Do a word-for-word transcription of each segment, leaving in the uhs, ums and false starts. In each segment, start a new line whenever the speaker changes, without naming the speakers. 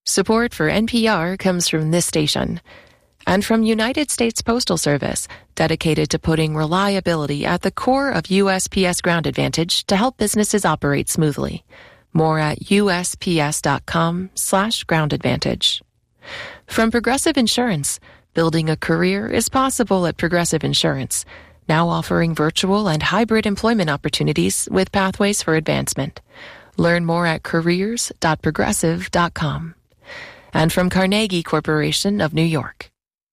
Support for N P R comes from this station and from United States Postal Service, dedicated to putting reliability at the core of U S P S Ground Advantage to help businesses operate smoothly. More at U S P S dot com slash ground advantage. From Progressive Insurance, building a career is possible at Progressive Insurance, now offering virtual and hybrid employment opportunities with pathways for advancement. Learn more at careers dot progressive dot com. And from Carnegie Corporation of New York.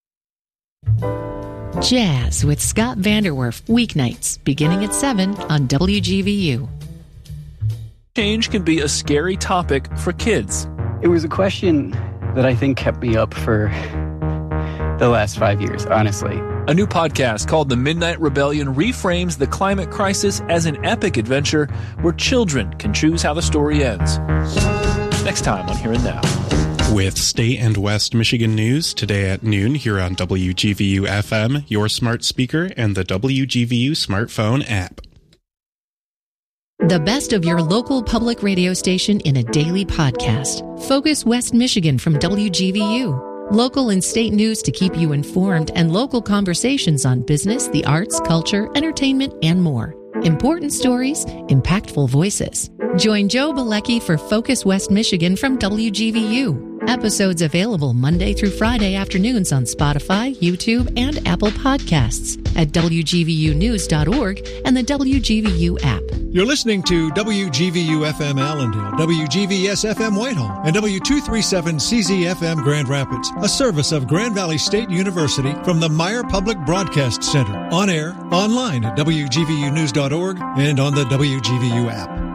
Jazz with Scott Vanderwerf, weeknights, beginning at seven on W G V U.
Change can be a scary topic for kids.
It was a question that I think kept me up for the last five years, honestly.
A new podcast called The Midnight Rebellion reframes the climate crisis as an epic adventure where children can choose how the story ends. Next time on Here and Now.
With State and West Michigan news today at noon here on W G V U F M, your smart speaker, and the W G V U smartphone app.
The best of your local public radio station in a daily podcast. Focus West Michigan from W G V U. Local and state news to keep you informed and local conversations on business, the arts, culture, entertainment, and more. Important stories, impactful voices. Join Joe Bilecki for Focus West Michigan from W G V U. Episodes available Monday through Friday afternoons on Spotify, YouTube, and Apple Podcasts at W G V U news dot org and the W G V U app.
You're listening to W G V U F M Allendale, W G V S F M Whitehall, and W two thirty-seven C Z F M Grand Rapids, a service of Grand Valley State University from the Meyer Public Broadcast Center. On air, online at W G V U news dot org, and on the W G V U app.